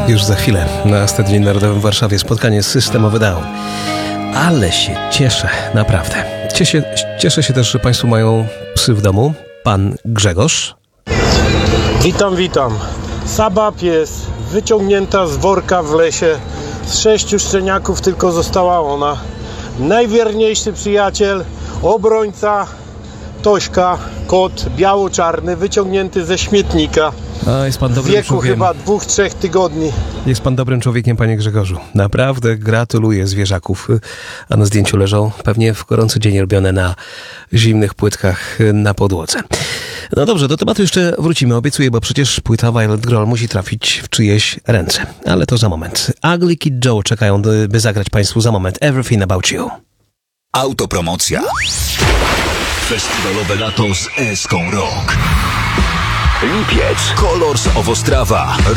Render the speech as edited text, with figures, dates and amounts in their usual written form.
Już za chwilę na Stadionie Narodowym w Warszawie spotkanie Systemowy Down. Ale się cieszę, naprawdę. Cieszę się też, że Państwo mają psy w domu. Pan Grzegorz. Witam. Saba pies, wyciągnięta z worka w lesie. Z 6 szczeniaków tylko została ona. Najwierniejszy przyjaciel, obrońca, Tośka, kot biało-czarny, wyciągnięty ze śmietnika. A jest pan W dobrym wieku człowiekiem. chyba 2-3 tygodni. Jest pan dobrym człowiekiem, panie Grzegorzu. Naprawdę gratuluję zwierzaków. A na zdjęciu leżą pewnie w gorący dzień robione na zimnych płytkach na podłodze. No dobrze, do tematu jeszcze wrócimy, obiecuję, bo przecież płyta Violet Grohl musi trafić w czyjeś ręce. Ale to za moment. Ugly Kid Joe czekają, by zagrać Państwu za moment Everything About You. Autopromocja. Festiwalowe lato z Eską Rock. Lipiec. Colors of Ostrawa.